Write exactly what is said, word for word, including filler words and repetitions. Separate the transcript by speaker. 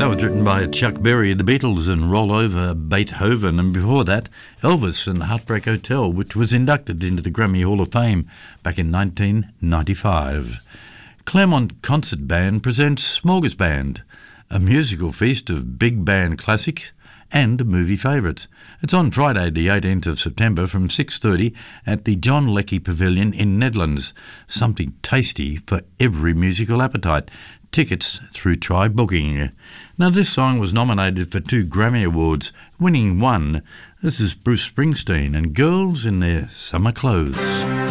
Speaker 1: That was written by Chuck Berry, the Beatles, and Roll Over Beethoven, and before that, Elvis and Heartbreak Hotel, which was inducted into the Grammy Hall of Fame back in nineteen ninety-five. Claremont Concert Band presents Smorgasband, a musical feast of big band classics and movie favourites. It's on Friday the eighteenth of September from six thirty at the John Leckie Pavilion in Nedlands. Something tasty for every musical appetite. Tickets through Try Booking. Now this song was nominated for two Grammy Awards, winning one. This is Bruce Springsteen and Girls in Their Summer Clothes.